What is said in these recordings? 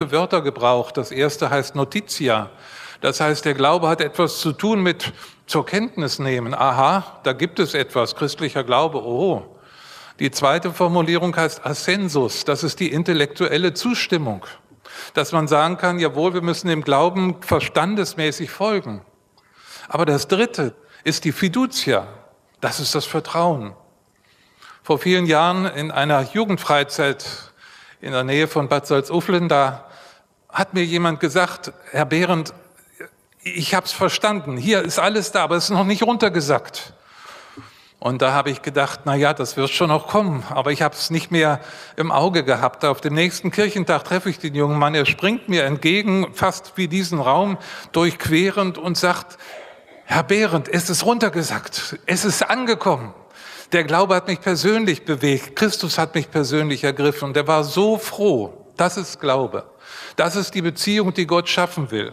verschiedene Wörter gebraucht. Das erste heißt Notitia. Das heißt, der Glaube hat etwas zu tun mit zur Kenntnis nehmen. Aha, da gibt es etwas, christlicher Glaube, oh. Die zweite Formulierung heißt Assensus. Das ist die intellektuelle Zustimmung. Dass man sagen kann, jawohl, wir müssen dem Glauben verstandesmäßig folgen. Aber das dritte ist die Fiducia. Das ist das Vertrauen. Vor vielen Jahren in einer Jugendfreizeit in der Nähe von Bad Salzuflen, da hat mir jemand gesagt, Herr Behrendt, ich habe es verstanden, hier ist alles da, aber es ist noch nicht runtergesackt. Und da habe ich gedacht, na ja, das wird schon noch kommen, aber ich habe es nicht mehr im Auge gehabt. Auf dem nächsten Kirchentag treffe ich den jungen Mann, er springt mir entgegen, fast wie diesen Raum durchquerend und sagt, Herr Behrendt, es ist runtergesackt, es ist angekommen. Der Glaube hat mich persönlich bewegt, Christus hat mich persönlich ergriffen und er war so froh. Das ist Glaube, das ist die Beziehung, die Gott schaffen will.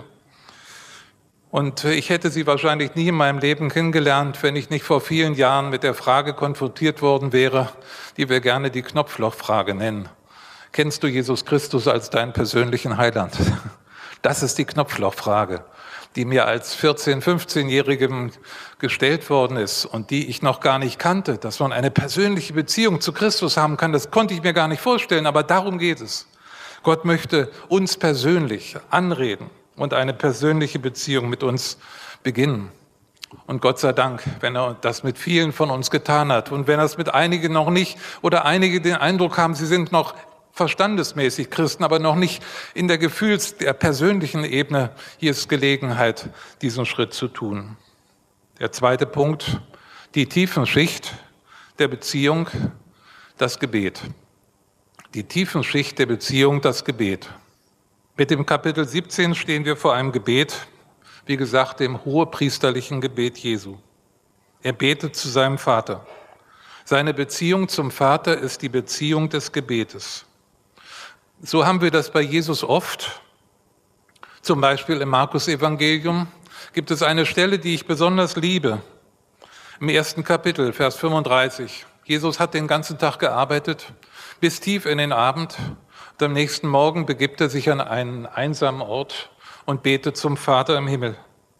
Und ich hätte sie wahrscheinlich nie in meinem Leben kennengelernt, wenn ich nicht vor vielen Jahren mit der Frage konfrontiert worden wäre, die wir gerne die Knopflochfrage nennen. Kennst du Jesus Christus als deinen persönlichen Heiland? Das ist die Knopflochfrage, die mir als 14-, 15-Jährigem gestellt worden ist und die ich noch gar nicht kannte. Dass man eine persönliche Beziehung zu Christus haben kann, das konnte ich mir gar nicht vorstellen, aber darum geht es. Gott möchte uns persönlich anreden und eine persönliche Beziehung mit uns beginnen. Und Gott sei Dank, wenn er das mit vielen von uns getan hat und wenn er es mit einigen noch nicht oder einige den Eindruck haben, sie sind noch verstandesmäßig Christen, aber noch nicht in der der persönlichen Ebene, hier ist Gelegenheit, diesen Schritt zu tun. Der zweite Punkt, die Tiefenschicht der Beziehung, das Gebet. Die Tiefenschicht der Beziehung, das Gebet. Mit dem Kapitel 17 stehen wir vor einem Gebet, wie gesagt, dem hohepriesterlichen Gebet Jesu. Er betet zu seinem Vater. Seine Beziehung zum Vater ist die Beziehung des Gebetes. So haben wir das bei Jesus oft. Zum Beispiel im Markus-Evangelium gibt es eine Stelle, die ich besonders liebe. Im 1. Kapitel, Vers 35. Jesus hat den ganzen Tag gearbeitet, bis tief in den Abend. Und am nächsten Morgen begibt er sich an einen einsamen Ort und betet zum Vater im Himmel.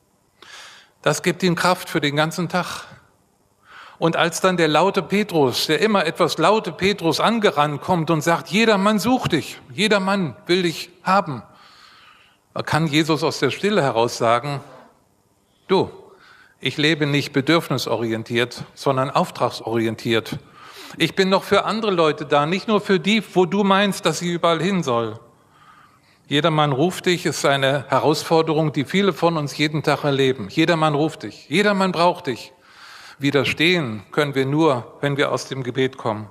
Das gibt ihm Kraft für den ganzen Tag. Und als dann der laute Petrus, der immer etwas laute Petrus angerannt kommt und sagt, jeder Mann sucht dich, jeder Mann will dich haben, kann Jesus aus der Stille heraus sagen, du, ich lebe nicht bedürfnisorientiert, sondern auftragsorientiert. Ich bin noch für andere Leute da, nicht nur für die, wo du meinst, dass sie überall hin soll. Jedermann ruft dich ist eine Herausforderung, die viele von uns jeden Tag erleben. Jedermann ruft dich, jedermann braucht dich. Widerstehen können wir nur, wenn wir aus dem Gebet kommen.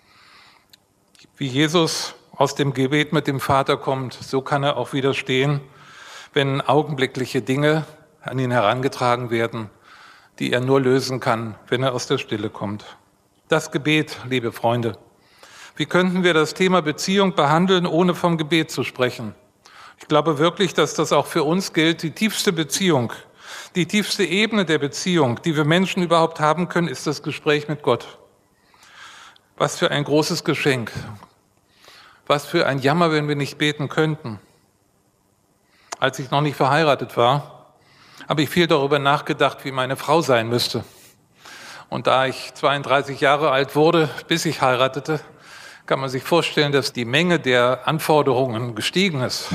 Wie Jesus aus dem Gebet mit dem Vater kommt, so kann er auch widerstehen, wenn augenblickliche Dinge an ihn herangetragen werden, die er nur lösen kann, wenn er aus der Stille kommt. Das Gebet, liebe Freunde. Wie könnten wir das Thema Beziehung behandeln, ohne vom Gebet zu sprechen? Ich glaube wirklich, dass das auch für uns gilt. Die tiefste Beziehung, die tiefste Ebene der Beziehung, die wir Menschen überhaupt haben können, ist das Gespräch mit Gott. Was für ein großes Geschenk. Was für ein Jammer, wenn wir nicht beten könnten. Als ich noch nicht verheiratet war, habe ich viel darüber nachgedacht, wie meine Frau sein müsste. Und da ich 32 Jahre alt wurde, bis ich heiratete, kann man sich vorstellen, dass die Menge der Anforderungen gestiegen ist.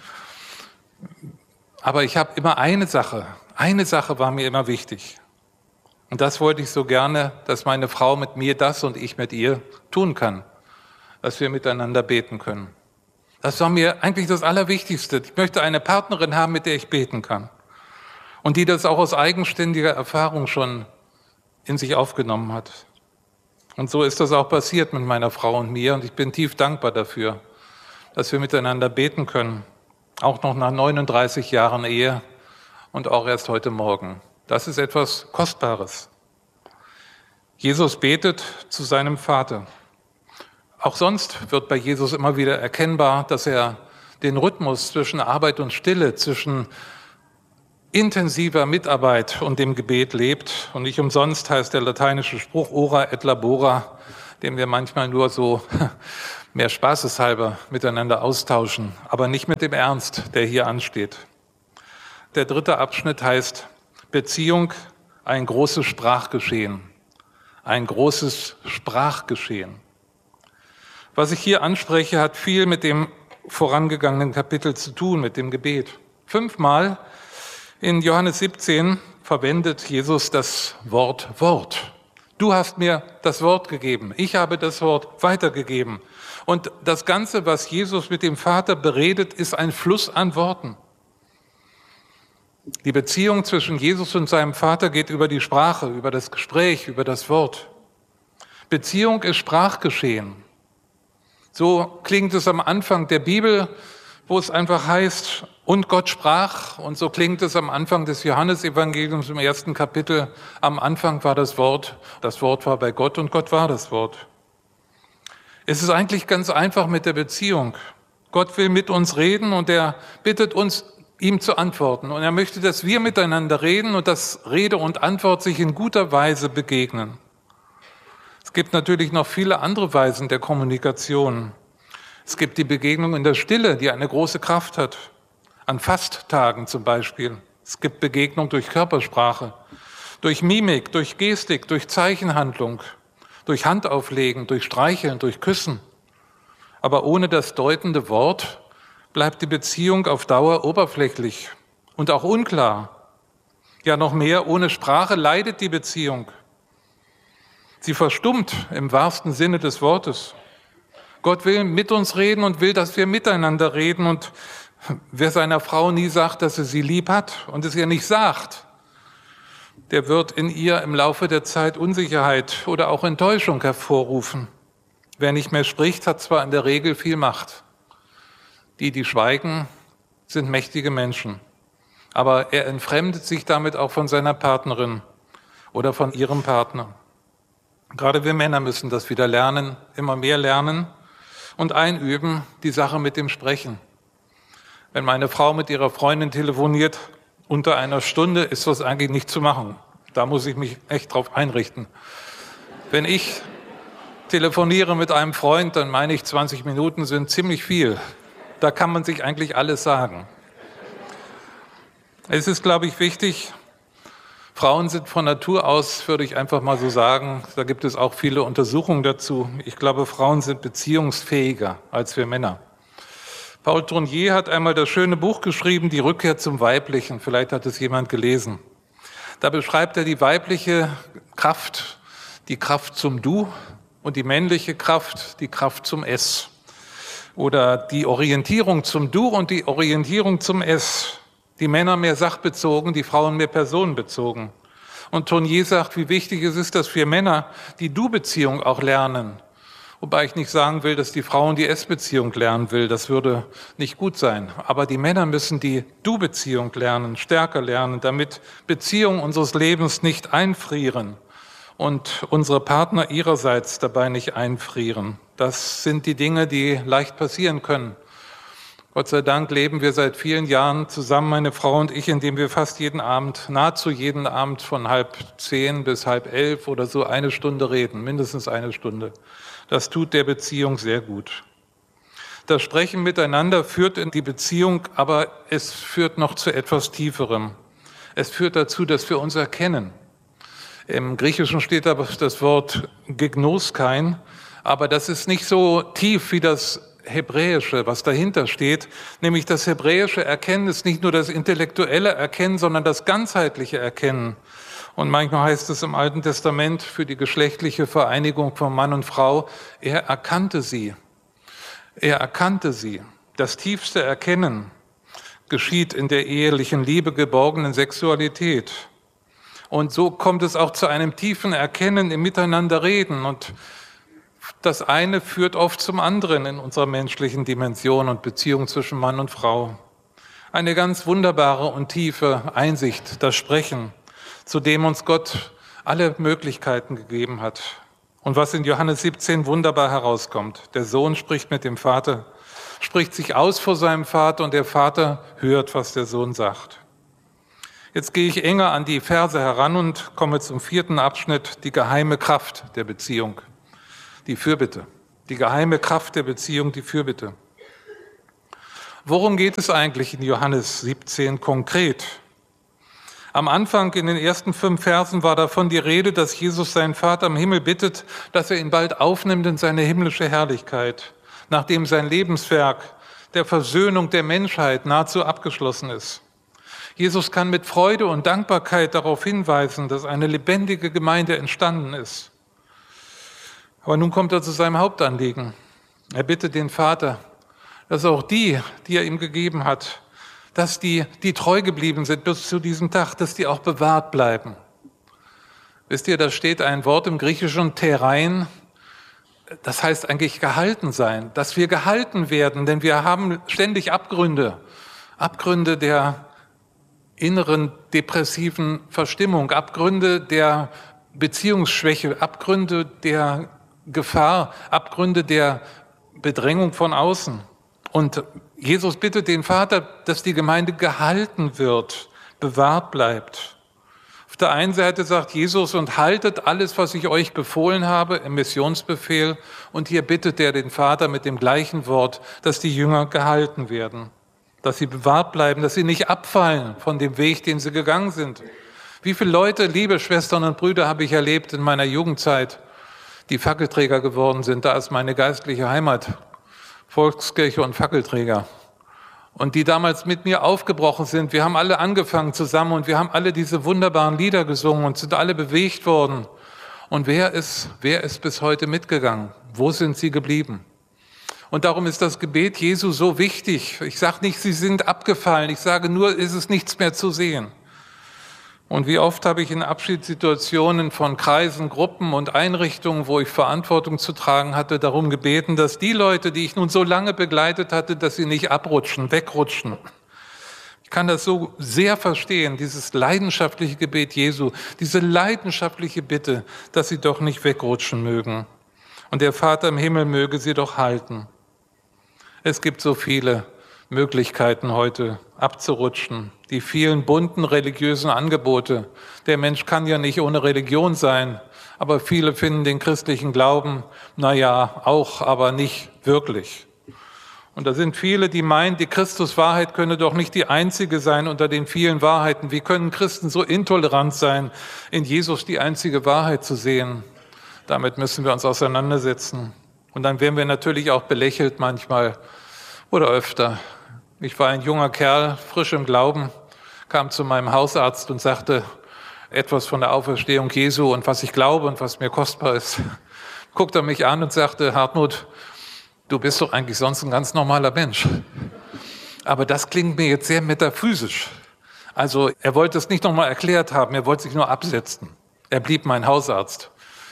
Aber ich habe immer eine Sache war mir immer wichtig. Und das wollte ich so gerne, dass meine Frau mit mir das und ich mit ihr tun kann, dass wir miteinander beten können. Das war mir eigentlich das Allerwichtigste. Ich möchte eine Partnerin haben, mit der ich beten kann. Und die das auch aus eigenständiger Erfahrung schon in sich aufgenommen hat. Und so ist das auch passiert mit meiner Frau und mir. Und ich bin tief dankbar dafür, dass wir miteinander beten können. Auch noch nach 39 Jahren Ehe und auch erst heute Morgen. Das ist etwas Kostbares. Jesus betet zu seinem Vater. Auch sonst wird bei Jesus immer wieder erkennbar, dass er den Rhythmus zwischen Arbeit und Stille, zwischen intensiver Mitarbeit und dem Gebet lebt. Und nicht umsonst heißt der lateinische Spruch ora et labora, den wir manchmal nur so mehr spaßeshalber miteinander austauschen, aber nicht mit dem Ernst, der hier ansteht. Der dritte Abschnitt heißt Beziehung, ein großes Sprachgeschehen. Ein großes Sprachgeschehen. Was ich hier anspreche, hat viel mit dem vorangegangenen Kapitel zu tun, mit dem Gebet. 5-mal in Johannes 17 verwendet Jesus das Wort Wort. Du hast mir das Wort gegeben, ich habe das Wort weitergegeben. Und das Ganze, was Jesus mit dem Vater beredet, ist ein Fluss an Worten. Die Beziehung zwischen Jesus und seinem Vater geht über die Sprache, über das Gespräch, über das Wort. Beziehung ist Sprachgeschehen. So klingt es am Anfang der Bibel, wo es einfach heißt, und Gott sprach. Und so klingt es am Anfang des Johannesevangeliums im 1. Kapitel. Am Anfang war das Wort war bei Gott und Gott war das Wort. Es ist eigentlich ganz einfach mit der Beziehung. Gott will mit uns reden und er bittet uns, ihm zu antworten. Und er möchte, dass wir miteinander reden und dass Rede und Antwort sich in guter Weise begegnen. Es gibt natürlich noch viele andere Weisen der Kommunikation. Es gibt die Begegnung in der Stille, die eine große Kraft hat. An Fasttagen zum Beispiel. Es gibt Begegnung durch Körpersprache, durch Mimik, durch Gestik, durch Zeichenhandlung, durch Handauflegen, durch Streicheln, durch Küssen. Aber ohne das deutende Wort bleibt die Beziehung auf Dauer oberflächlich und auch unklar. Ja, noch mehr, ohne Sprache leidet die Beziehung. Sie verstummt im wahrsten Sinne des Wortes. Gott will mit uns reden und will, dass wir miteinander reden. Und wer seiner Frau nie sagt, dass er sie lieb hat und es ihr nicht sagt, der wird in ihr im Laufe der Zeit Unsicherheit oder auch Enttäuschung hervorrufen. Wer nicht mehr spricht, hat zwar in der Regel viel Macht. Die schweigen, sind mächtige Menschen. Aber er entfremdet sich damit auch von seiner Partnerin oder von ihrem Partner. Gerade wir Männer müssen das wieder lernen, immer mehr lernen und einüben, die Sache mit dem Sprechen. Wenn meine Frau mit ihrer Freundin telefoniert, unter einer Stunde ist das eigentlich nicht zu machen. Da muss ich mich echt drauf einrichten. Wenn ich telefoniere mit einem Freund, dann meine ich, 20 Minuten sind ziemlich viel. Da kann man sich eigentlich alles sagen. Es ist, glaube ich, wichtig, Frauen sind von Natur aus, würde ich einfach mal so sagen, da gibt es auch viele Untersuchungen dazu. Ich glaube, Frauen sind beziehungsfähiger als wir Männer. Paul Tournier hat einmal das schöne Buch geschrieben, Die Rückkehr zum Weiblichen. Vielleicht hat es jemand gelesen. Da beschreibt er die weibliche Kraft, die Kraft zum Du und die männliche Kraft, die Kraft zum Es. Oder die Orientierung zum Du und die Orientierung zum Es. Die Männer mehr sachbezogen, die Frauen mehr personenbezogen. Und Tournier sagt, wie wichtig es ist, dass wir Männer die Du-Beziehung auch lernen. Wobei ich nicht sagen will, dass die Frauen die Es-Beziehung lernen will. Das würde nicht gut sein. Aber die Männer müssen die Du-Beziehung lernen, stärker lernen, damit Beziehungen unseres Lebens nicht einfrieren und unsere Partner ihrerseits dabei nicht einfrieren. Das sind die Dinge, die leicht passieren können. Gott sei Dank leben wir seit vielen Jahren zusammen, meine Frau und ich, indem wir fast jeden Abend, nahezu jeden Abend von 9:30 bis 10:30 oder so eine Stunde reden, mindestens eine Stunde. Das tut der Beziehung sehr gut. Das Sprechen miteinander führt in die Beziehung, aber es führt noch zu etwas Tieferem. Es führt dazu, dass wir uns erkennen. Im Griechischen steht aber das Wort gegnoschein, aber das ist nicht so tief wie das Hebräische, was dahinter steht, nämlich das hebräische Erkennen ist nicht nur das intellektuelle Erkennen, sondern das ganzheitliche Erkennen. Und manchmal heißt es im Alten Testament für die geschlechtliche Vereinigung von Mann und Frau, er erkannte sie. Er erkannte sie. Das tiefste Erkennen geschieht in der ehelichen Liebe geborgenen Sexualität. Und so kommt es auch zu einem tiefen Erkennen im Miteinanderreden. Und das eine führt oft zum anderen in unserer menschlichen Dimension und Beziehung zwischen Mann und Frau. Eine ganz wunderbare und tiefe Einsicht, das Sprechen, zu dem uns Gott alle Möglichkeiten gegeben hat. Und was in Johannes 17 wunderbar herauskommt. Der Sohn spricht mit dem Vater, spricht sich aus vor seinem Vater und der Vater hört, was der Sohn sagt. Jetzt gehe ich enger an die Verse heran und komme zum 4. Abschnitt, die geheime Kraft der Beziehung. Die Fürbitte. Die geheime Kraft der Beziehung, die Fürbitte. Worum geht es eigentlich in Johannes 17 konkret? Am Anfang in den ersten 5 Versen war davon die Rede, dass Jesus seinen Vater im Himmel bittet, dass er ihn bald aufnimmt in seine himmlische Herrlichkeit, nachdem sein Lebenswerk der Versöhnung der Menschheit nahezu abgeschlossen ist. Jesus kann mit Freude und Dankbarkeit darauf hinweisen, dass eine lebendige Gemeinde entstanden ist. Aber nun kommt er zu seinem Hauptanliegen. Er bittet den Vater, dass auch die er ihm gegeben hat, dass die treu geblieben sind bis zu diesem Tag, dass die auch bewahrt bleiben. Wisst ihr, da steht ein Wort im Griechischen, terein, das heißt eigentlich gehalten sein, dass wir gehalten werden, denn wir haben ständig Abgründe der inneren depressiven Verstimmung, Abgründe der Beziehungsschwäche, Abgründe der Gefahr, Abgründe der Bedrängung von außen. Und Jesus bittet den Vater, dass die Gemeinde gehalten wird, bewahrt bleibt. Auf der einen Seite sagt Jesus, und haltet alles, was ich euch befohlen habe, im Missionsbefehl. Und hier bittet er den Vater mit dem gleichen Wort, dass die Jünger gehalten werden, dass sie bewahrt bleiben, dass sie nicht abfallen von dem Weg, den sie gegangen sind. Wie viele Leute, liebe Schwestern und Brüder, habe ich erlebt in meiner Jugendzeit, die Fackelträger geworden sind. Da ist meine geistliche Heimat, Volkskirche und Fackelträger. Und die damals mit mir aufgebrochen sind. Wir haben alle angefangen zusammen und wir haben alle diese wunderbaren Lieder gesungen und sind alle bewegt worden. Und wer ist bis heute mitgegangen? Wo sind sie geblieben? Und darum ist das Gebet Jesu so wichtig. Ich sage nicht, sie sind abgefallen. Ich sage nur, ist es nichts mehr zu sehen. Und wie oft habe ich in Abschiedssituationen von Kreisen, Gruppen und Einrichtungen, wo ich Verantwortung zu tragen hatte, darum gebeten, dass die Leute, die ich nun so lange begleitet hatte, dass sie nicht abrutschen, wegrutschen. Ich kann das so sehr verstehen, dieses leidenschaftliche Gebet Jesu, diese leidenschaftliche Bitte, dass sie doch nicht wegrutschen mögen. Und der Vater im Himmel möge sie doch halten. Es gibt so viele Möglichkeiten heute abzurutschen, die vielen bunten religiösen Angebote. Der Mensch kann ja nicht ohne Religion sein, aber viele finden den christlichen Glauben, auch, aber nicht wirklich. Und da sind viele, die meinen, die Christuswahrheit könne doch nicht die einzige sein unter den vielen Wahrheiten. Wie können Christen so intolerant sein, in Jesus die einzige Wahrheit zu sehen? Damit müssen wir uns auseinandersetzen. Und dann werden wir natürlich auch belächelt manchmal oder öfter. Ich war ein junger Kerl, frisch im Glauben, kam zu meinem Hausarzt und sagte etwas von der Auferstehung Jesu und was ich glaube und was mir kostbar ist. Guckte er mich an und sagte, Hartmut, du bist doch eigentlich sonst ein ganz normaler Mensch. Aber das klingt mir jetzt sehr metaphysisch. Also er wollte es nicht nochmal erklärt haben, er wollte sich nur absetzen. Er blieb mein Hausarzt.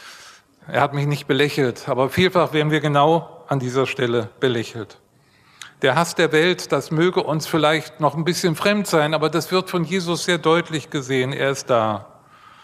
Er hat mich nicht belächelt, aber vielfach werden wir genau an dieser Stelle belächelt. Der Hass der Welt, das möge uns vielleicht noch ein bisschen fremd sein, aber das wird von Jesus sehr deutlich gesehen. Er ist da.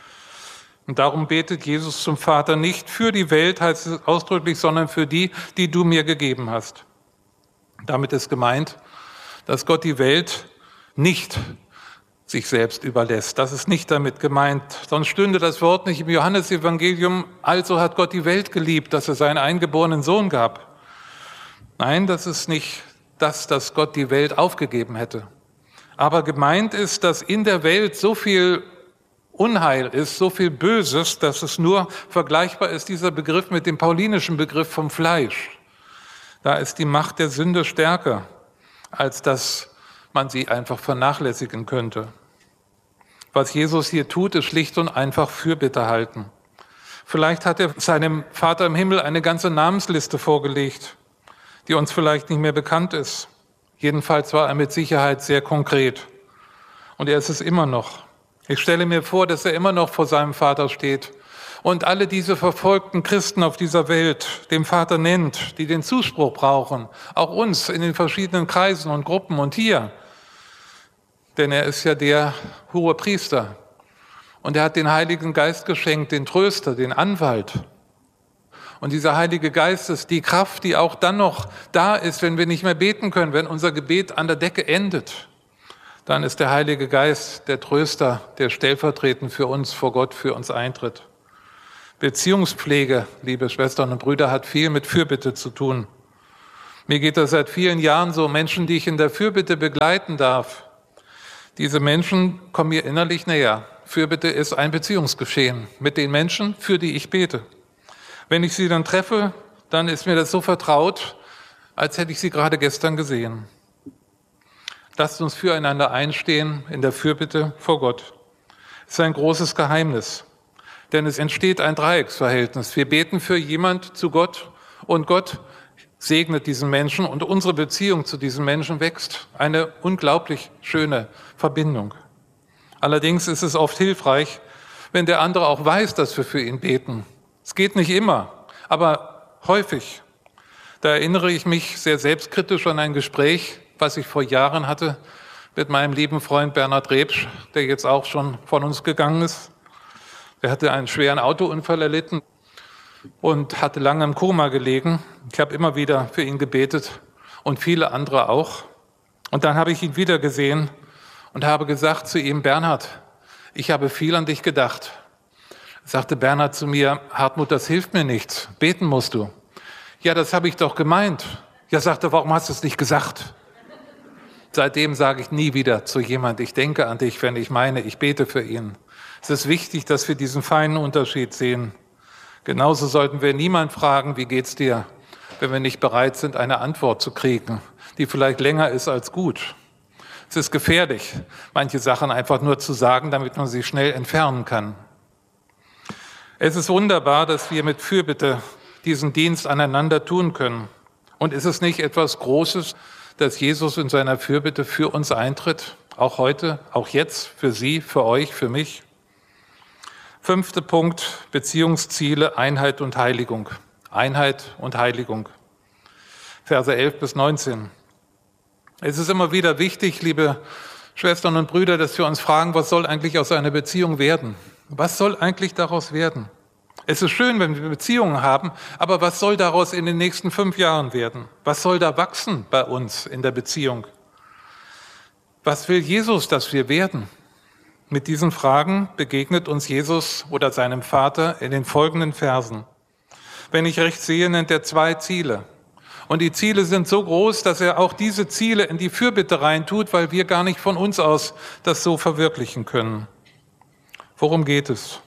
Und darum betet Jesus zum Vater nicht für die Welt, heißt es ausdrücklich, sondern für die, die du mir gegeben hast. Damit ist gemeint, dass Gott die Welt nicht sich selbst überlässt. Das ist nicht damit gemeint. Sonst stünde das Wort nicht im Johannesevangelium, also hat Gott die Welt geliebt, dass er seinen eingeborenen Sohn gab. Nein, das ist nicht das, dass Gott die Welt aufgegeben hätte. Aber gemeint ist, dass in der Welt so viel Unheil ist, so viel Böses, dass es nur vergleichbar ist, dieser Begriff mit dem paulinischen Begriff vom Fleisch. Da ist die Macht der Sünde stärker, als dass man sie einfach vernachlässigen könnte. Was Jesus hier tut, ist schlicht und einfach Fürbitte halten. Vielleicht hat er seinem Vater im Himmel eine ganze Namensliste vorgelegt, die uns vielleicht nicht mehr bekannt ist. Jedenfalls war er mit Sicherheit sehr konkret. Und er ist es immer noch. Ich stelle mir vor, dass er immer noch vor seinem Vater steht und alle diese verfolgten Christen auf dieser Welt dem Vater nennt, die den Zuspruch brauchen, auch uns in den verschiedenen Kreisen und Gruppen und hier. Denn er ist ja der hohe Priester und er hat den Heiligen Geist geschenkt, den Tröster, den Anwalt. Und dieser Heilige Geist ist die Kraft, die auch dann noch da ist, wenn wir nicht mehr beten können, wenn unser Gebet an der Decke endet. Dann ist der Heilige Geist der Tröster, der stellvertretend für uns vor Gott, für uns eintritt. Beziehungspflege, liebe Schwestern und Brüder, hat viel mit Fürbitte zu tun. Mir geht das seit vielen Jahren so, Menschen, die ich in der Fürbitte begleiten darf, diese Menschen kommen mir innerlich näher. Fürbitte ist ein Beziehungsgeschehen mit den Menschen, für die ich bete. Wenn ich sie dann treffe, dann ist mir das so vertraut, als hätte ich sie gerade gestern gesehen. Lasst uns füreinander einstehen in der Fürbitte vor Gott. Es ist ein großes Geheimnis, denn es entsteht ein Dreiecksverhältnis. Wir beten für jemand zu Gott und Gott segnet diesen Menschen und unsere Beziehung zu diesem Menschen wächst. Eine unglaublich schöne Verbindung. Allerdings ist es oft hilfreich, wenn der andere auch weiß, dass wir für ihn beten. Es geht nicht immer, aber häufig. Da erinnere ich mich sehr selbstkritisch an ein Gespräch, was ich vor Jahren hatte mit meinem lieben Freund Bernhard Rebsch, der jetzt auch schon von uns gegangen ist. Er hatte einen schweren Autounfall erlitten und hatte lange im Koma gelegen. Ich habe immer wieder für ihn gebetet und viele andere auch. Und dann habe ich ihn wieder gesehen und habe gesagt zu ihm: Bernhard, ich habe viel an dich gedacht. Sagte Bernhard zu mir: Hartmut, das hilft mir nichts, beten musst du. Ja, das habe ich doch gemeint. Ja, sagte, warum hast du es nicht gesagt? Seitdem sage ich nie wieder zu jemand: Ich denke an dich, wenn ich meine, ich bete für ihn. Es ist wichtig, dass wir diesen feinen Unterschied sehen. Genauso sollten wir niemand fragen: Wie geht's dir?, wenn wir nicht bereit sind, eine Antwort zu kriegen, die vielleicht länger ist als gut. Es ist gefährlich, manche Sachen einfach nur zu sagen, damit man sie schnell entfernen kann. Es ist wunderbar, dass wir mit Fürbitte diesen Dienst aneinander tun können. Und ist es nicht etwas Großes, dass Jesus in seiner Fürbitte für uns eintritt? Auch heute, auch jetzt, für Sie, für euch, für mich. 5. Punkt, Beziehungsziele, Einheit und Heiligung. Einheit und Heiligung. Verse 11 bis 19. Es ist immer wieder wichtig, liebe Schwestern und Brüder, dass wir uns fragen, was soll eigentlich aus einer Beziehung werden? Was soll eigentlich daraus werden? Es ist schön, wenn wir Beziehungen haben, aber was soll daraus in den nächsten 5 Jahren werden? Was soll da wachsen bei uns in der Beziehung? Was will Jesus, dass wir werden? Mit diesen Fragen begegnet uns Jesus oder seinem Vater in den folgenden Versen. Wenn ich recht sehe, nennt er 2 Ziele. Und die Ziele sind so groß, dass er auch diese Ziele in die Fürbitte reintut, weil wir gar nicht von uns aus das so verwirklichen können. Worum geht es?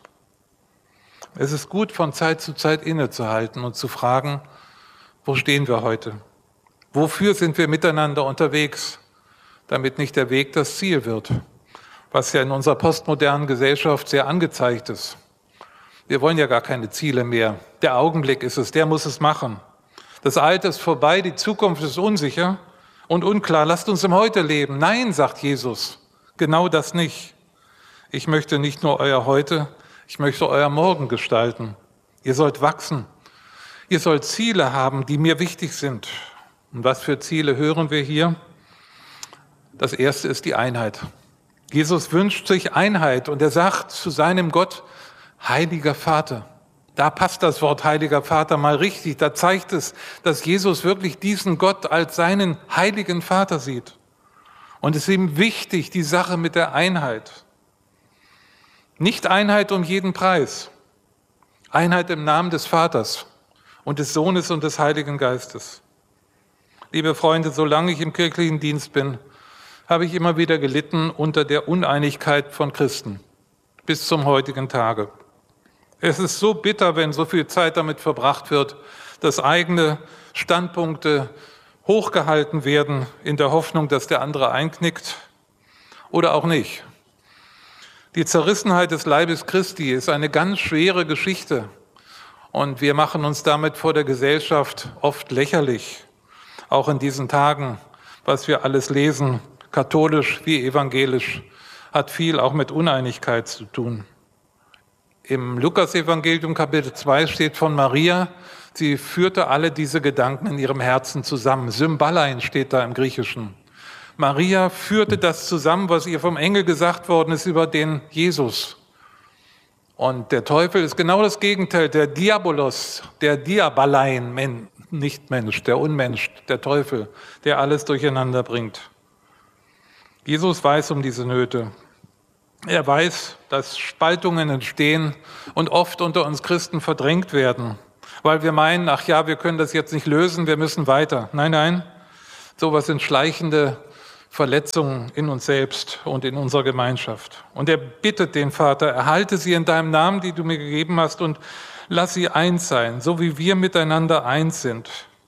Es ist gut, von Zeit zu Zeit innezuhalten und zu fragen: Wo stehen wir heute? Wofür sind wir miteinander unterwegs, damit nicht der Weg das Ziel wird, was ja in unserer postmodernen Gesellschaft sehr angezeigt ist. Wir wollen ja gar keine Ziele mehr. Der Augenblick ist es, der muss es machen. Das Alte ist vorbei, die Zukunft ist unsicher und unklar. Lasst uns im Heute leben. Nein, sagt Jesus, genau das nicht. Ich möchte nicht nur euer Heute, ich möchte euer Morgen gestalten. Ihr sollt wachsen. Ihr sollt Ziele haben, die mir wichtig sind. Und was für Ziele hören wir hier? Das erste ist die Einheit. Jesus wünscht sich Einheit und er sagt zu seinem Gott: Heiliger Vater. Da passt das Wort Heiliger Vater mal richtig. Da zeigt es, dass Jesus wirklich diesen Gott als seinen heiligen Vater sieht. Und es ist ihm wichtig, die Sache mit der Einheit. Nicht Einheit um jeden Preis. Einheit im Namen des Vaters und des Sohnes und des Heiligen Geistes. Liebe Freunde, solange ich im kirchlichen Dienst bin, habe ich immer wieder gelitten unter der Uneinigkeit von Christen bis zum heutigen Tage. Es ist so bitter, wenn so viel Zeit damit verbracht wird, dass eigene Standpunkte hochgehalten werden in der Hoffnung, dass der andere einknickt oder auch nicht. Die Zerrissenheit des Leibes Christi ist eine ganz schwere Geschichte und wir machen uns damit vor der Gesellschaft oft lächerlich. Auch in diesen Tagen, was wir alles lesen, katholisch wie evangelisch, hat viel auch mit Uneinigkeit zu tun. Im Lukas-Evangelium Kapitel 2 steht von Maria, sie führte alle diese Gedanken in ihrem Herzen zusammen. Symbalein steht da im Griechischen. Maria führte das zusammen, was ihr vom Engel gesagt worden ist über den Jesus. Und der Teufel ist genau das Gegenteil, der Diabolos, der Diabalein, nicht Mensch, der Unmensch, der Teufel, der alles durcheinander bringt. Jesus weiß um diese Nöte. Er weiß, dass Spaltungen entstehen und oft unter uns Christen verdrängt werden, weil wir meinen, ach ja, wir können das jetzt nicht lösen, wir müssen weiter. Nein, nein, sowas sind schleichende Verletzungen in uns selbst und in unserer Gemeinschaft. Und er bittet den Vater, erhalte sie in deinem Namen, die du mir gegeben hast, und lass sie eins sein, so wie wir miteinander eins sind.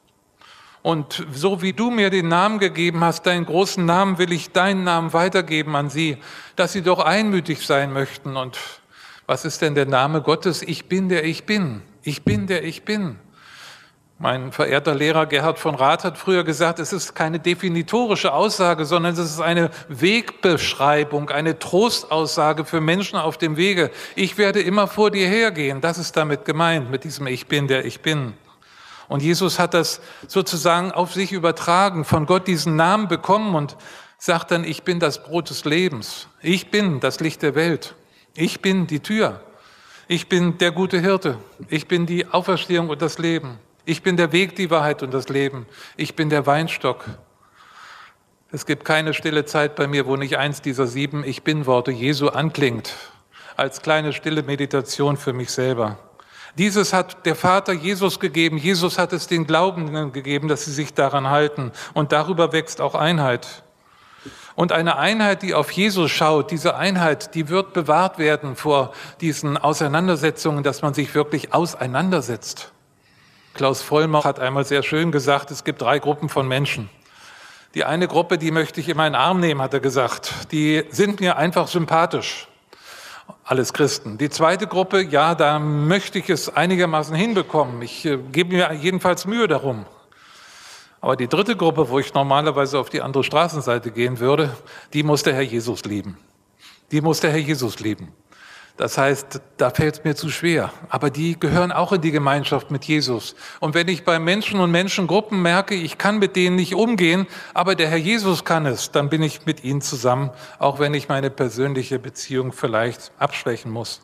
Und so wie du mir den Namen gegeben hast, deinen großen Namen, will ich deinen Namen weitergeben an sie, dass sie doch einmütig sein möchten. Und was ist denn der Name Gottes? Ich bin, der ich bin. Ich bin, der ich bin. Mein verehrter Lehrer Gerhard von Rath hat früher gesagt, es ist keine definitorische Aussage, sondern es ist eine Wegbeschreibung, eine Trostaussage für Menschen auf dem Wege. Ich werde immer vor dir hergehen. Das ist damit gemeint, mit diesem Ich bin, der ich bin. Und Jesus hat das sozusagen auf sich übertragen, von Gott diesen Namen bekommen und sagt dann, ich bin das Brot des Lebens. Ich bin das Licht der Welt. Ich bin die Tür. Ich bin der gute Hirte. Ich bin die Auferstehung und das Leben. Ich bin der Weg, die Wahrheit und das Leben. Ich bin der Weinstock. Es gibt keine stille Zeit bei mir, wo nicht eins dieser 7 Ich-Bin-Worte Jesu anklingt, als kleine stille Meditation für mich selber. Dieses hat der Vater Jesus gegeben. Jesus hat es den Glaubenden gegeben, dass sie sich daran halten. Und darüber wächst auch Einheit. Und eine Einheit, die auf Jesus schaut, diese Einheit, die wird bewahrt werden vor diesen Auseinandersetzungen, dass man sich wirklich auseinandersetzt. Klaus Vollmer hat einmal sehr schön gesagt, es gibt 3 Gruppen von Menschen. Die eine Gruppe, die möchte ich in meinen Arm nehmen, hat er gesagt. Die sind mir einfach sympathisch. Alles Christen. Die zweite Gruppe, ja, da möchte ich es einigermaßen hinbekommen. Ich gebe mir jedenfalls Mühe darum. Aber die dritte Gruppe, wo ich normalerweise auf die andere Straßenseite gehen würde, die muss der Herr Jesus lieben. Die muss der Herr Jesus lieben. Das heißt, da fällt es mir zu schwer. Aber die gehören auch in die Gemeinschaft mit Jesus. Und wenn ich bei Menschen und Menschengruppen merke, ich kann mit denen nicht umgehen, aber der Herr Jesus kann es, dann bin ich mit ihnen zusammen, auch wenn ich meine persönliche Beziehung vielleicht abschwächen muss.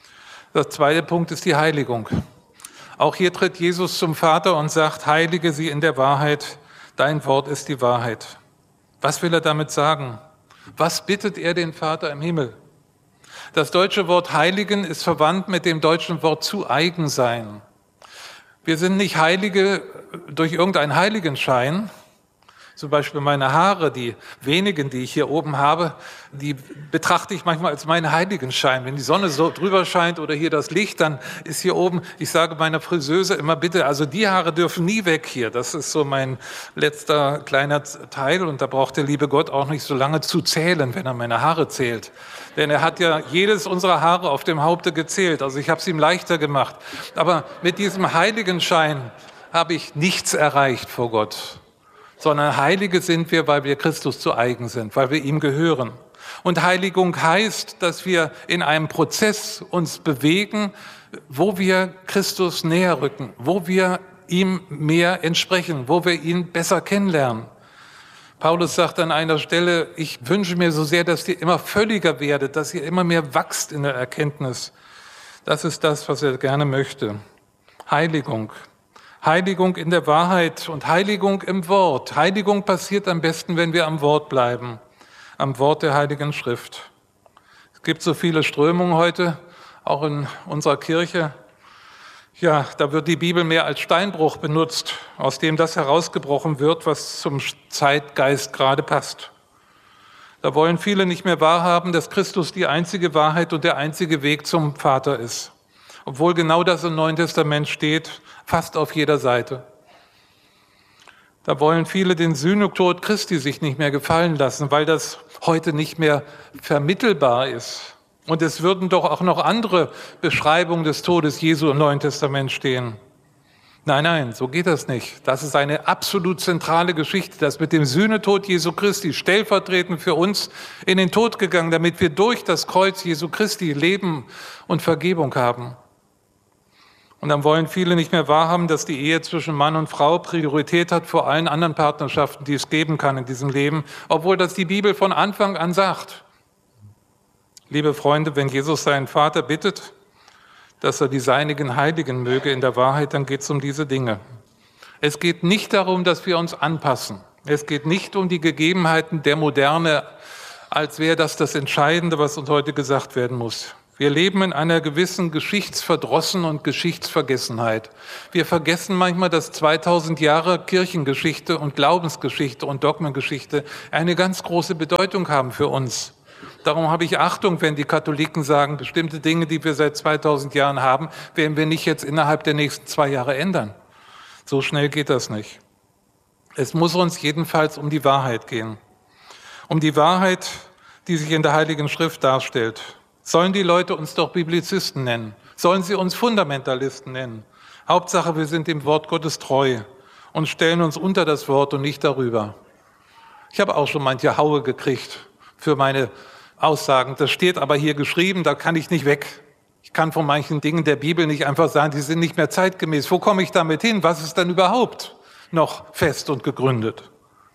Der zweite Punkt ist die Heiligung. Auch hier tritt Jesus zum Vater und sagt, heilige sie in der Wahrheit, dein Wort ist die Wahrheit. Was will er damit sagen? Was bittet er den Vater im Himmel? Das deutsche Wort heiligen ist verwandt mit dem deutschen Wort zu eigen sein. Wir sind nicht Heilige durch irgendeinen Heiligenschein. Zum Beispiel meine Haare, die wenigen, die ich hier oben habe, die betrachte ich manchmal als meinen Heiligenschein. Wenn die Sonne so drüber scheint oder hier das Licht, dann ist hier oben, ich sage meiner Friseuse immer bitte, also die Haare dürfen nie weg hier. Das ist so mein letzter kleiner Teil und da braucht der liebe Gott auch nicht so lange zu zählen, wenn er meine Haare zählt. Denn er hat ja jedes unserer Haare auf dem Haupte gezählt. Also ich habe es ihm leichter gemacht. Aber mit diesem Heiligenschein habe ich nichts erreicht vor Gott. Sondern Heilige sind wir, weil wir Christus zu eigen sind, weil wir ihm gehören. Und Heiligung heißt, dass wir in einem Prozess uns bewegen, wo wir Christus näher rücken, wo wir ihm mehr entsprechen, wo wir ihn besser kennenlernen. Paulus sagt an einer Stelle, ich wünsche mir so sehr, dass ihr immer völliger werdet, dass ihr immer mehr wachst in der Erkenntnis. Das ist das, was er gerne möchte. Heiligung. Heiligung in der Wahrheit und Heiligung im Wort. Heiligung passiert am besten, wenn wir am Wort bleiben, am Wort der Heiligen Schrift. Es gibt so viele Strömungen heute, auch in unserer Kirche. Ja, da wird die Bibel mehr als Steinbruch benutzt, aus dem das herausgebrochen wird, was zum Zeitgeist gerade passt. Da wollen viele nicht mehr wahrhaben, dass Christus die einzige Wahrheit und der einzige Weg zum Vater ist. Obwohl genau das im Neuen Testament steht, fast auf jeder Seite. Da wollen viele den Sühnetod Christi sich nicht mehr gefallen lassen, weil das heute nicht mehr vermittelbar ist. Und es würden doch auch noch andere Beschreibungen des Todes Jesu im Neuen Testament stehen. Nein, nein, so geht das nicht. Das ist eine absolut zentrale Geschichte, dass mit dem Sühnetod Jesu Christi stellvertretend für uns in den Tod gegangen, damit wir durch das Kreuz Jesu Christi Leben und Vergebung haben. Und dann wollen viele nicht mehr wahrhaben, dass die Ehe zwischen Mann und Frau Priorität hat vor allen anderen Partnerschaften, die es geben kann in diesem Leben, obwohl das die Bibel von Anfang an sagt. Liebe Freunde, wenn Jesus seinen Vater bittet, dass er die Seinigen heiligen möge in der Wahrheit, dann geht es um diese Dinge. Es geht nicht darum, dass wir uns anpassen. Es geht nicht um die Gegebenheiten der Moderne als wäre das Entscheidende, was uns heute gesagt werden muss. Wir leben in einer gewissen Geschichtsverdrossen und Geschichtsvergessenheit. Wir vergessen manchmal, dass 2000 Jahre Kirchengeschichte und Glaubensgeschichte und Dogmengeschichte eine ganz große Bedeutung haben für uns. Darum habe ich Achtung, wenn die Katholiken sagen, bestimmte Dinge, die wir seit 2000 Jahren haben, werden wir nicht jetzt innerhalb der nächsten 2 Jahre ändern. So schnell geht das nicht. Es muss uns jedenfalls um die Wahrheit gehen. Um die Wahrheit, die sich in der Heiligen Schrift darstellt. Sollen die Leute uns doch Biblizisten nennen? Sollen sie uns Fundamentalisten nennen? Hauptsache, wir sind dem Wort Gottes treu und stellen uns unter das Wort und nicht darüber. Ich habe auch schon manche Haue gekriegt für meine Aussagen. Das steht aber hier geschrieben, da kann ich nicht weg. Ich kann von manchen Dingen der Bibel nicht einfach sagen, die sind nicht mehr zeitgemäß. Wo komme ich damit hin? Was ist denn überhaupt noch fest und gegründet?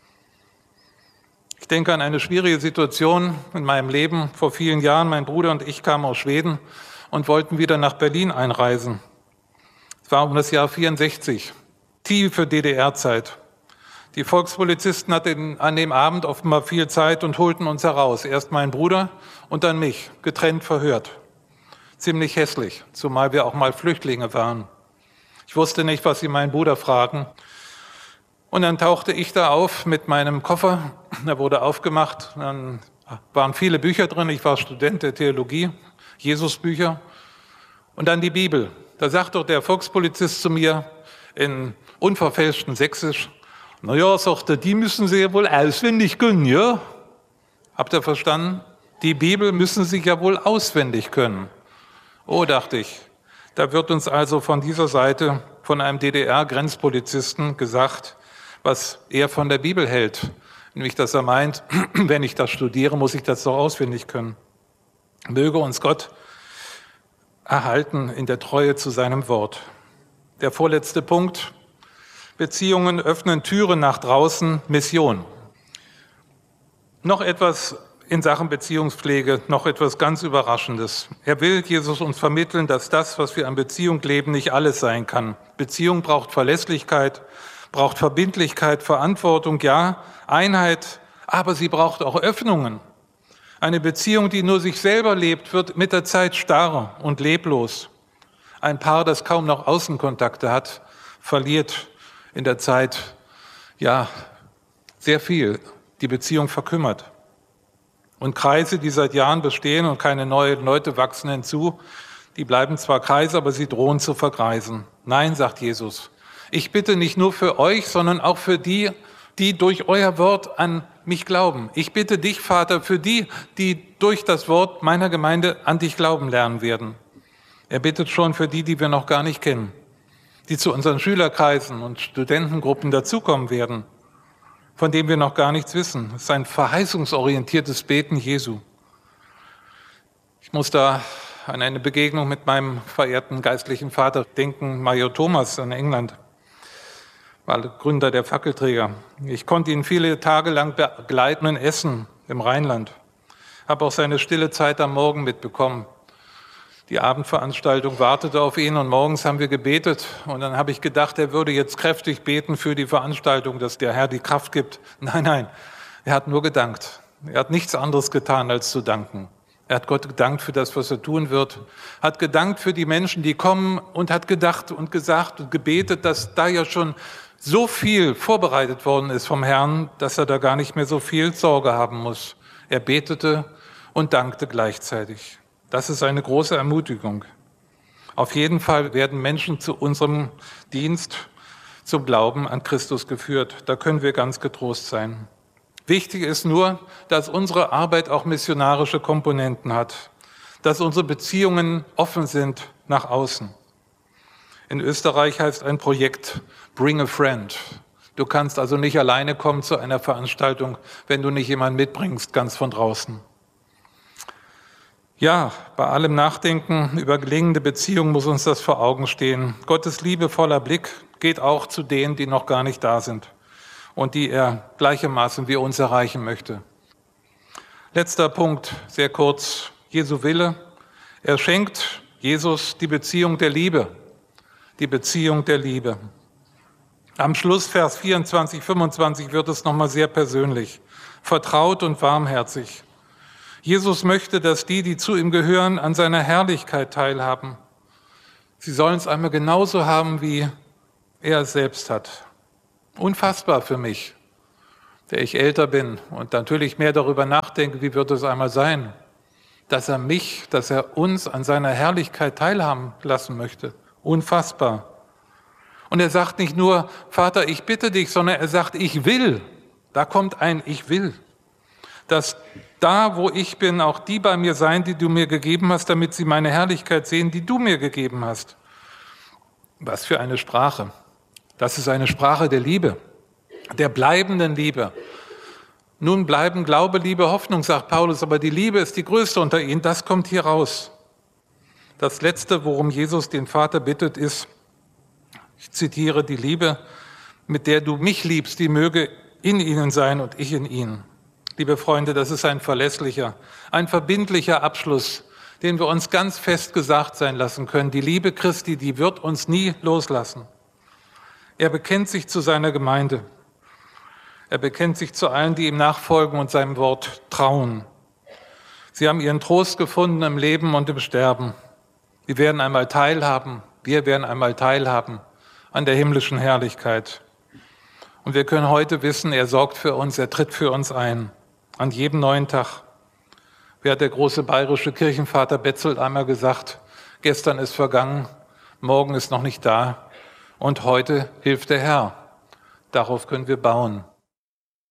Ich denke an eine schwierige Situation in meinem Leben. Vor vielen Jahren, mein Bruder und ich kamen aus Schweden und wollten wieder nach Berlin einreisen. Es war um das Jahr 64, tiefe DDR-Zeit. Die Volkspolizisten hatten an dem Abend offenbar viel Zeit und holten uns heraus. Erst meinen Bruder und dann mich, getrennt verhört. Ziemlich hässlich, zumal wir auch mal Flüchtlinge waren. Ich wusste nicht, was sie meinen Bruder fragen. Und dann tauchte ich da auf mit meinem Koffer, der wurde aufgemacht, dann waren viele Bücher drin, ich war Student der Theologie, Jesusbücher und dann die Bibel. Da sagt doch der Volkspolizist zu mir in unverfälschtem Sächsisch, naja, sagt er, die müssen Sie ja wohl auswendig können, ja? Habt ihr verstanden? Die Bibel müssen Sie ja wohl auswendig können. Oh, dachte ich, da wird uns also von dieser Seite, von einem DDR-Grenzpolizisten gesagt, was er von der Bibel hält. Nämlich, dass er meint, wenn ich das studiere, muss ich das doch auswendig können. Möge uns Gott erhalten in der Treue zu seinem Wort. Der vorletzte Punkt. Beziehungen öffnen Türen nach draußen, Mission. Noch etwas in Sachen Beziehungspflege, noch etwas ganz Überraschendes. Er will Jesus uns vermitteln, dass das, was wir an Beziehung leben, nicht alles sein kann. Beziehung braucht Verlässlichkeit, braucht Verbindlichkeit, Verantwortung, ja, Einheit, aber sie braucht auch Öffnungen. Eine Beziehung, die nur sich selber lebt, wird mit der Zeit starr und leblos. Ein Paar, das kaum noch Außenkontakte hat, verliert in der Zeit, ja, sehr viel. Die Beziehung verkümmert. Und Kreise, die seit Jahren bestehen und keine neuen Leute wachsen hinzu, die bleiben zwar Kreise, aber sie drohen zu vergreisen. Nein, sagt Jesus. Ich bitte nicht nur für euch, sondern auch für die, die durch euer Wort an mich glauben. Ich bitte dich, Vater, für die, die durch das Wort meiner Gemeinde an dich glauben lernen werden. Er bittet schon für die, die wir noch gar nicht kennen, die zu unseren Schülerkreisen und Studentengruppen dazukommen werden, von denen wir noch gar nichts wissen. Es ist ein verheißungsorientiertes Beten Jesu. Ich muss da an eine Begegnung mit meinem verehrten geistlichen Vater denken, Major Thomas in England. War Gründer der Fackelträger. Ich konnte ihn viele Tage lang begleiten in Essen im Rheinland. Habe auch seine stille Zeit am Morgen mitbekommen. Die Abendveranstaltung wartete auf ihn und morgens haben wir gebetet. Und dann habe ich gedacht, er würde jetzt kräftig beten für die Veranstaltung, dass der Herr die Kraft gibt. Nein, er hat nur gedankt. Er hat nichts anderes getan, als zu danken. Er hat Gott gedankt für das, was er tun wird, hat gedankt für die Menschen, die kommen und hat gedacht und gesagt und gebetet, dass da ja schon so viel vorbereitet worden ist vom Herrn, dass er da gar nicht mehr so viel Sorge haben muss. Er betete und dankte gleichzeitig. Das ist eine große Ermutigung. Auf jeden Fall werden Menschen zu unserem Dienst, zum Glauben an Christus geführt. Da können wir ganz getrost sein. Wichtig ist nur, dass unsere Arbeit auch missionarische Komponenten hat, dass unsere Beziehungen offen sind nach außen. In Österreich heißt ein Projekt Bring a Friend. Du kannst also nicht alleine kommen zu einer Veranstaltung, wenn du nicht jemanden mitbringst, ganz von draußen. Ja, bei allem Nachdenken über gelingende Beziehungen muss uns das vor Augen stehen. Gottes liebevoller Blick geht auch zu denen, die noch gar nicht da sind und die er gleichermaßen wie uns erreichen möchte. Letzter Punkt, sehr kurz, Jesu Wille. Er schenkt Jesus die Beziehung der Liebe. Die Beziehung der Liebe. Am Schluss, Vers 24, 25, wird es nochmal sehr persönlich. Vertraut und warmherzig. Jesus möchte, dass die zu ihm gehören, an seiner Herrlichkeit teilhaben. Sie sollen es einmal genauso haben, wie er es selbst hat. Unfassbar für mich, der ich älter bin und natürlich mehr darüber nachdenke, wie wird es einmal sein, dass er uns an seiner Herrlichkeit teilhaben lassen möchte. Unfassbar. Und er sagt nicht nur, Vater, ich bitte dich, sondern er sagt, ich will. Da kommt ein Ich will. Dass da, wo ich bin, auch die bei mir sein, die du mir gegeben hast, damit sie meine Herrlichkeit sehen, die du mir gegeben hast. Was für eine Sprache. Das ist eine Sprache der Liebe, der bleibenden Liebe. Nun bleiben Glaube, Liebe, Hoffnung, sagt Paulus, aber die Liebe ist die größte unter ihnen. Das kommt hier raus. Das Letzte, worum Jesus den Vater bittet, ist, ich zitiere, die Liebe, mit der du mich liebst, die möge in ihnen sein und ich in ihnen. Liebe Freunde, das ist ein verlässlicher, ein verbindlicher Abschluss, den wir uns ganz fest gesagt sein lassen können. Die Liebe Christi, die wird uns nie loslassen. Er bekennt sich zu seiner Gemeinde. Er bekennt sich zu allen, die ihm nachfolgen und seinem Wort trauen. Sie haben ihren Trost gefunden im Leben und im Sterben. Wir werden einmal teilhaben an der himmlischen Herrlichkeit. Und wir können heute wissen, er sorgt für uns, er tritt für uns ein, an jedem neuen Tag. Wie hat der große bayerische Kirchenvater Betzelt einmal gesagt, gestern ist vergangen, morgen ist noch nicht da und heute hilft der Herr. Darauf können wir bauen.